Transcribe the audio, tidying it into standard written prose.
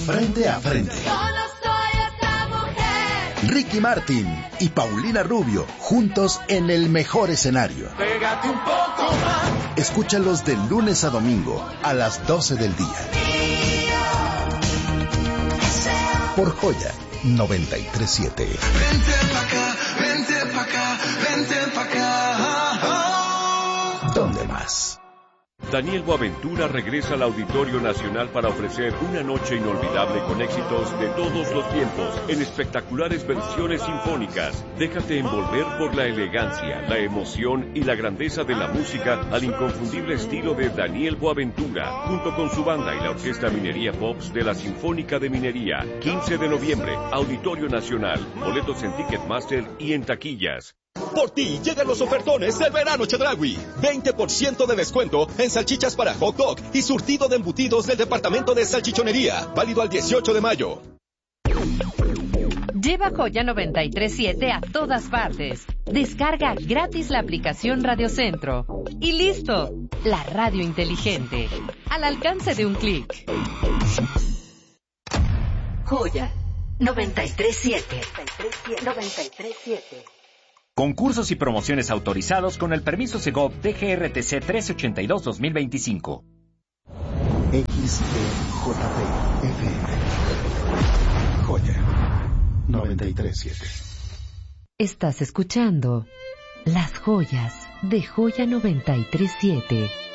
Frente a Frente. Ricky Martin y Paulina Rubio, juntos en el mejor escenario. Pégate un poco más. Escúchalos de lunes a domingo a las 12 del día. Por Joya 93.7. Vente pa' acá, vente pa' acá, vente pa' acá. ¿Dónde más? Daniel Boaventura regresa al Auditorio Nacional para ofrecer una noche inolvidable con éxitos de todos los tiempos en espectaculares versiones sinfónicas. Déjate envolver por la elegancia, la emoción y la grandeza de la música al inconfundible estilo de Daniel Boaventura, junto con su banda y la Orquesta Minería Pops de la Sinfónica de Minería. 15 de noviembre, Auditorio Nacional. Boletos en Ticketmaster y en taquillas. Por ti llegan los ofertones del verano Chedraui. 20% de descuento en salchichas para hot dog y surtido de embutidos del departamento de salchichonería. Válido al 18 de mayo. Lleva Joya 93.7 a todas partes. Descarga gratis la aplicación Radio Centro. Y listo, la radio inteligente. Al alcance de un clic. Joya 93.7. 93.7. Concursos y promociones autorizados con el permiso Segov DGRTC 1382-2025. XEJP FM. Joya 93.7. Estás escuchando Las Joyas de Joya 93.7.